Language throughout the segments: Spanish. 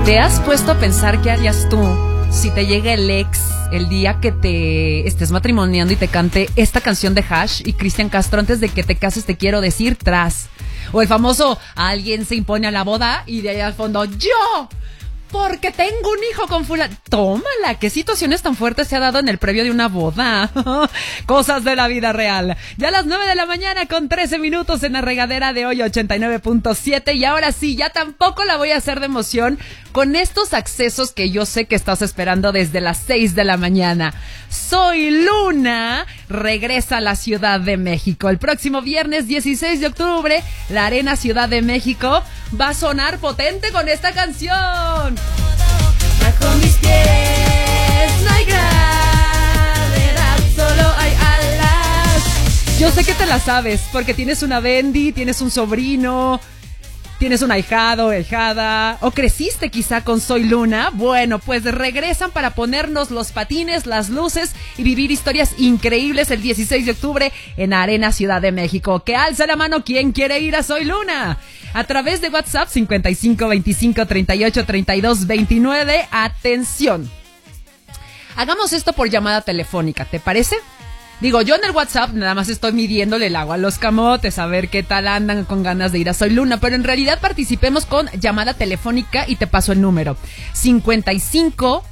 ¿Te has puesto a pensar qué harías tú si te llega el ex el día que te estés matrimoniando y te cante esta canción de Hash y Cristian Castro antes de que te cases te quiero decir tras? O el famoso alguien se impone a la boda y de ahí al fondo yo, porque tengo un hijo con fulano. Tómala, qué situaciones tan fuertes se ha dado en el previo de una boda. Cosas de la vida real. Ya a las 9 de la mañana con 13 minutos en la regadera de hoy 89.7. Y ahora sí, ya tampoco la voy a hacer de emoción con estos accesos que yo sé que estás esperando desde las 6 de la mañana. Soy Luna regresa a la Ciudad de México. El próximo viernes 16 de octubre, la Arena Ciudad de México va a sonar potente con esta canción. Bajo mis pies no hay gravedad, solo hay alas. Yo sé que te la sabes, porque tienes una Bendy, tienes un sobrino, tienes un ahijado, ahijada, o creciste quizá con Soy Luna. Bueno, pues regresan para ponernos los patines, las luces y vivir historias increíbles el 16 de octubre en Arena Ciudad de México. Que alza la mano quien quiere ir a Soy Luna. A través de WhatsApp 55 25 38 32 29. Atención. Hagamos esto por llamada telefónica, ¿te parece? Digo, yo en el WhatsApp nada más estoy midiéndole el agua a los camotes, a ver qué tal andan con ganas de ir a Soy Luna, pero en realidad participemos con llamada telefónica y te paso el número. 55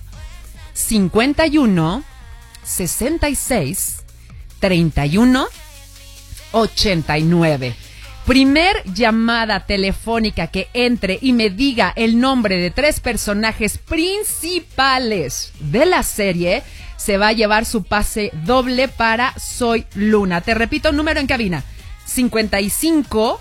51 66 31 89. Primer llamada telefónica que entre y me diga el nombre de 3 personajes principales de la serie se va a llevar su pase doble para Soy Luna. Te repito, número en cabina: 55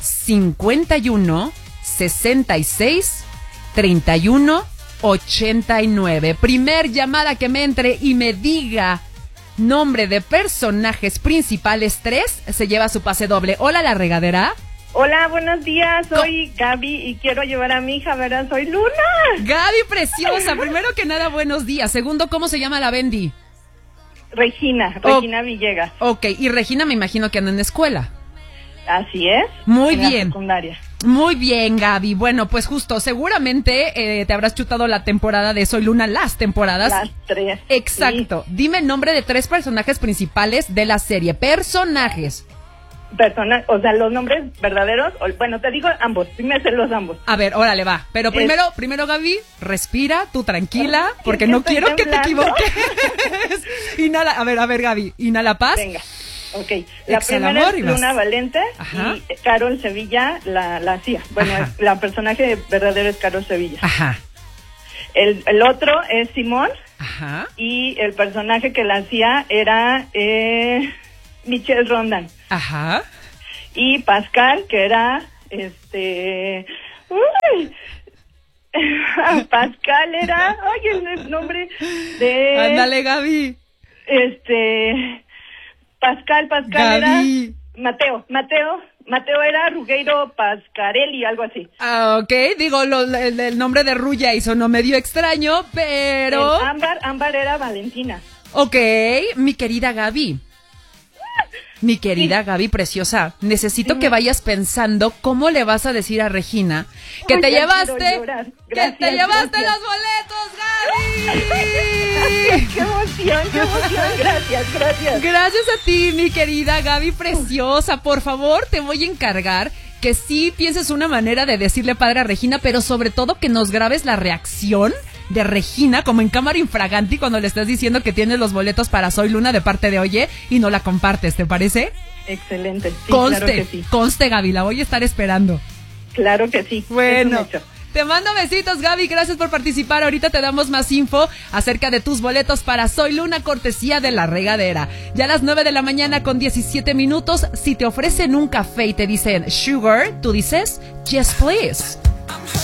51 66 31 89. Primer llamada que me entre y me diga nombre de personajes principales 3 se lleva su pase doble. Hola, la regadera. Hola, buenos días, soy Gaby y quiero llevar a mi hija a ver a Soy Luna. Gaby, preciosa, primero que nada, buenos días. Segundo, ¿cómo se llama la Bendy? Regina Villegas. Ok, y Regina me imagino que anda en la escuela. Así es. Muy en bien. La secundaria. Muy bien, Gaby. Bueno, pues justo, seguramente te habrás chutado la temporada de Soy Luna, las temporadas. Las 3. Exacto. Sí. Dime el nombre de 3 personajes principales de la serie. Personajes. O sea, los nombres verdaderos, bueno, te digo ambos, dime los ambos. A ver, órale, va. Pero primero, Gaby, respira, tú tranquila, porque no quiero que te equivoques. Inhala, a ver, Gaby, inhala paz. Venga. Ok, la primera es Luna Valente. Ajá. Y Carol Sevilla la hacía. Bueno, la personaje verdadero es Carol Sevilla. Ajá. El otro es Simón. Ajá. Y el personaje que la hacía era Michelle Rondan. Ajá. Y Pascal, que era Pascal era el nombre de ándale, Gaby. Pascal Gaby. Era Mateo era Rugeiro Pascarelli, algo así. Ah, ok, digo, el nombre de Ruya y sonó medio extraño, pero Ámbar era Valentina. Ok, mi querida Gaby. Mi querida Gaby preciosa, necesito que vayas pensando cómo le vas a decir a Regina que te llevaste, gracias, que te llevaste los boletos, Gaby. ¡Qué emoción! Gracias. Gracias a ti, mi querida Gaby preciosa. Por favor, te voy a encargar que sí pienses una manera de decirle padre a Regina, pero sobre todo que nos grabes la reacción de Regina, como en cámara infraganti, cuando le estás diciendo que tienes los boletos para Soy Luna de parte de Oye y no la compartes, ¿te parece? Excelente, sí, conste, claro que sí. Conste, Gaby, la voy a estar esperando. Claro que sí. Bueno, te mando besitos, Gaby, gracias por participar. Ahorita te damos más info acerca de tus boletos para Soy Luna, cortesía de La Regadera. Ya a las 9 de la mañana con 17 minutos, si te ofrecen un café y te dicen sugar, tú dices yes please.